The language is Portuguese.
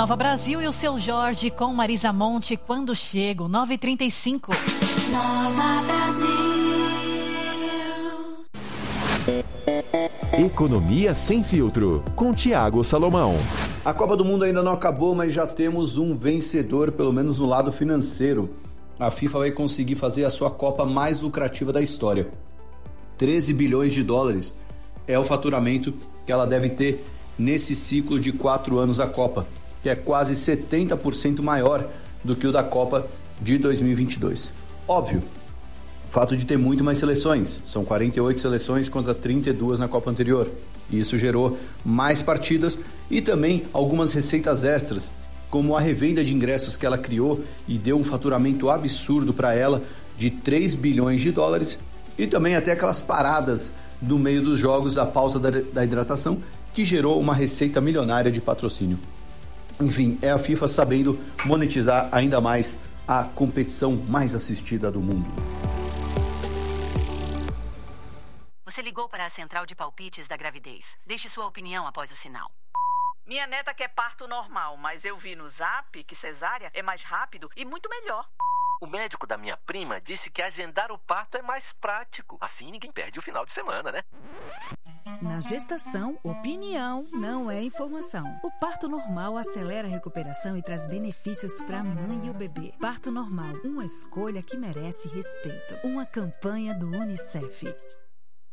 Nova Brasil e o Seu Jorge com Marisa Monte quando chego, 9h35. Nova Brasil. Economia Sem Filtro, com Tiago Salomão. A Copa do Mundo ainda não acabou, mas já temos um vencedor, pelo menos no lado financeiro. A FIFA vai conseguir fazer a sua Copa mais lucrativa da história. 13 bilhões de dólares é o faturamento que ela deve ter nesse ciclo de 4 anos da Copa, que é quase 70% maior do que o da Copa de 2022. Óbvio, o fato de ter muito mais seleções, são 48 seleções contra 32 na Copa anterior, e isso gerou mais partidas e também algumas receitas extras, como a revenda de ingressos que ela criou e deu um faturamento absurdo para ela de 3 bilhões de dólares, e também até aquelas paradas no meio dos jogos, a pausa da hidratação, que gerou uma receita milionária de patrocínio. Enfim, é a FIFA sabendo monetizar ainda mais a competição mais assistida do mundo. Você ligou para a central de palpites da gravidez. Deixe sua opinião após o sinal. Minha neta quer parto normal, mas eu vi no Zap que cesárea é mais rápido e muito melhor. O médico da minha prima disse que agendar o parto é mais prático. Assim ninguém perde o final de semana, né? Na gestação, opinião não é informação. O parto normal acelera a recuperação e traz benefícios para a mãe e o bebê. Parto normal, uma escolha que merece respeito. Uma campanha do UNICEF.